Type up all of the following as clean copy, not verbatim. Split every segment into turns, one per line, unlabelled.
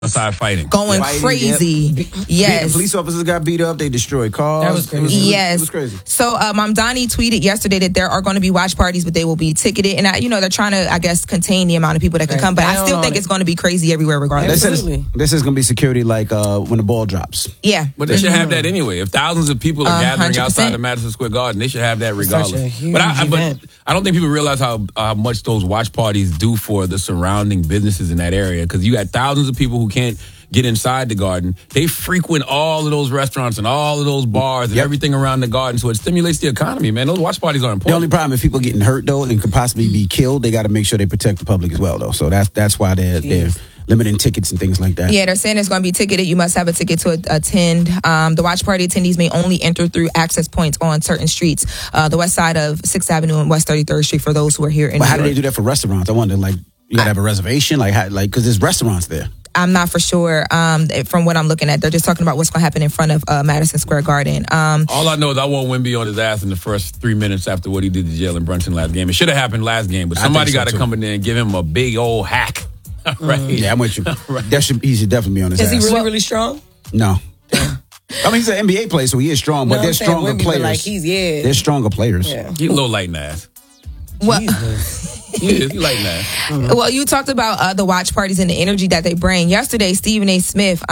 outside fighting.
Going crazy. Yes.
Police officers got beat up. They destroyed cars.
That was crazy.
Yes.
It was crazy.
So Mamdani tweeted yesterday that there are going to be watch parties, but they will be ticketed. And, they're trying to, I guess, contain the amount of people that can come. But I still think it's going to be crazy everywhere regardless.
This is going to be security like when the ball drops.
Yeah.
But they should have that anyway. If thousands of people are gathering
100%.
outside of Madison Square Garden, they should have that regardless.
Such a huge
But
event.
I don't think people realize how much those watch parties do for the surrounding businesses in that area. Because you got thousands of people who can't get inside the Garden. They frequent all of those restaurants and all of those bars and everything around the Garden. So it stimulates the economy, man. Those watch parties are important.
The only problem is people getting hurt, though, and could possibly be killed. They got to make sure they protect the public as well, though. So that's why they're limiting tickets and things like that.
Yeah, they're saying it's going to be ticketed. You must have a ticket to attend. The watch party attendees may only enter through access points on certain streets. The west side of 6th Avenue and West 33rd Street for those who are here in New
But how do
York.
they do that for restaurants? I wonder, you got to have a reservation? Because there's restaurants there.
I'm not for sure from what I'm looking at. They're just talking about what's going to happen in front of Madison Square Garden.
All I know is I want Wemby on his ass in the first 3 minutes after what he did to Jalen Brunson last game. It should have happened last game, but somebody got to come in there and give him a big old hack. Right?
Yeah, I'm with you.
Right.
He should definitely be on his ass.
Is he really strong?
No. He's an NBA player, so he is strong, but they're stronger players. They're stronger players.
Yeah.
He's a little light in the ass.
Well,
He light in the ass.
Well, you talked about the watch parties and the energy that they bring. Yesterday, Stephen A. Smith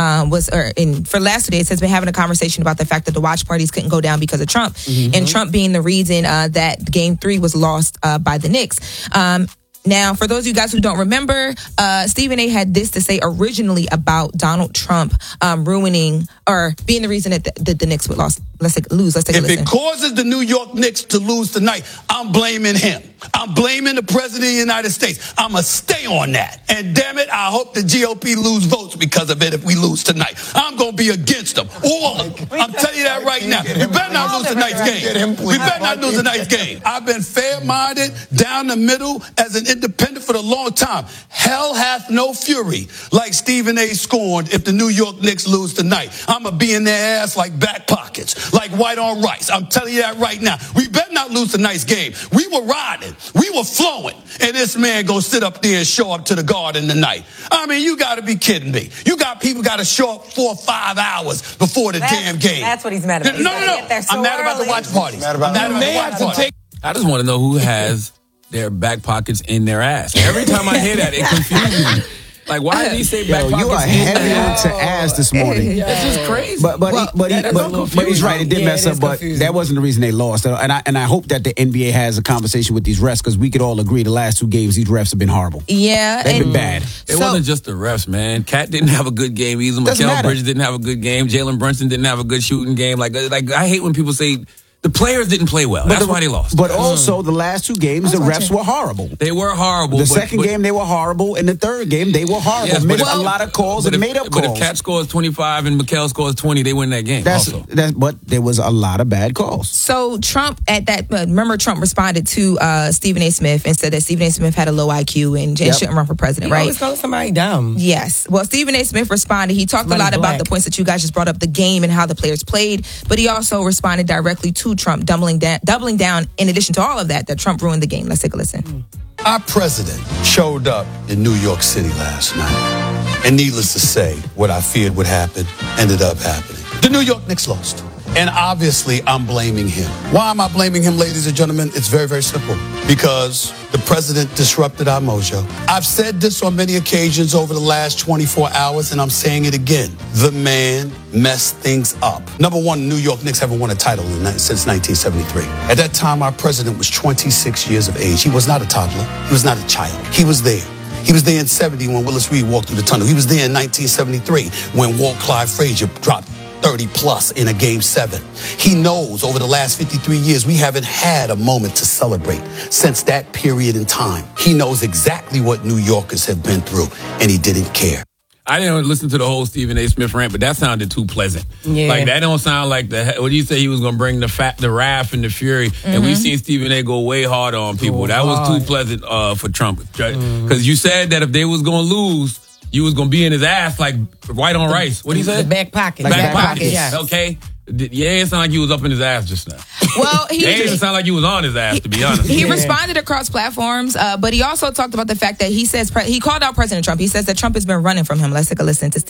for last 2 days has been having a conversation about the fact that the watch parties couldn't go down because of Trump, and Trump being the reason that Game 3 was lost by the Knicks. Now, for those of you guys who don't remember, Stephen A. had this to say originally about Donald Trump ruining or being the reason that the Knicks would lose. Let's take a listen.
If it causes the New York Knicks to lose tonight, I'm blaming him. I'm blaming the President of the United States. I'm going to stay on that. And damn it, I hope the GOP lose votes because of it if we lose tonight. I'm going to be against them. All of them. I'm telling you that right now. We better not lose tonight's game. We better not lose tonight's game. I've been fair-minded, down the middle, as an independent for a long time. Hell hath no fury like Stephen A. scorned if the New York Knicks lose tonight. I'm going to be in their ass like back pockets, like white on rice. I'm telling you that right now. We better not lose tonight's game. We were riding. We were flowing. And this man gonna sit up there and show up to the Garden tonight. I mean, you got to be kidding me. You got people got to show up 4 or 5 hours before the damn game.
That's what he's mad about.
No. I'm mad about the watch parties. I'm mad about the watch parties.
I just want to know who has their back pockets in their ass. Every time I hear that, it confuses me. Like, why did he say back pockets?
You are heavy to ass this morning.
That's just crazy.
But he's right. It did mess up, but that wasn't the reason they lost. And I hope that the NBA has a conversation with these refs because we could all agree the last 2 games these refs have been horrible.
Yeah,
they've been bad.
It wasn't just the refs, man. Cat didn't have a good game either. Mikal Bridges didn't have a good game. Jalen Brunson didn't have a good shooting game. Like I hate when people say the players didn't play well. That's why they lost.
But also, the last 2 games, the refs were horrible.
They were horrible.
The second game, they were horrible. And the third game, they were horrible.
Yes,
missed a lot of calls and made up calls.
But if Cat scores 25 and Mikal scores 20, they win that game
But there was a lot of bad calls.
So Trump remember Trump responded to Stephen A. Smith and said that Stephen A. Smith had a low IQ and shouldn't run for president, right?
Always calling somebody dumb.
Yes. Well, Stephen A. Smith responded. He talked a lot about the points that you guys just brought up, the game and how the players played, but he also responded directly to Trump, doubling down in addition to all of that Trump ruined the game. Let's take a listen.
Our president showed up in New York City last night. And needless to say, what I feared would happen ended up happening. The New York Knicks lost. And obviously, I'm blaming him. Why am I blaming him, ladies and gentlemen? It's very, very simple. Because the president disrupted our mojo. I've said this on many occasions over the last 24 hours, and I'm saying it again. The man messed things up. Number one, New York Knicks haven't won a title since 1973. At that time, our president was 26 years of age. He was not a toddler. He was not a child. He was there. He was there in 70 when Willis Reed walked through the tunnel. He was there in 1973 when Walt Clyde Frazier dropped 30 plus in a game 7. He knows over the last 53 years, we haven't had a moment to celebrate since that period in time. He knows exactly what New Yorkers have been through, and he didn't care.
I didn't listen to the whole Stephen A. Smith rant, but that sounded too pleasant.
Yeah.
Like, that don't sound like what you say he was going to bring the wrath and the fury. And we've seen Stephen A. go way harder on people. That was too pleasant for Trump. Because you said that if they was going to lose, you was going to be in his ass like white on rice. What did he say?
The back pocket.
Back pocket.
Yeah.
Okay. Yeah, it sounded like you was up in his ass just now.
Well, he
It didn't sound like you was on his ass, to be honest.
He responded across platforms, but he also talked about the fact that he says he called out President Trump. He says that Trump has been running from him. Let's take a listen to Steve.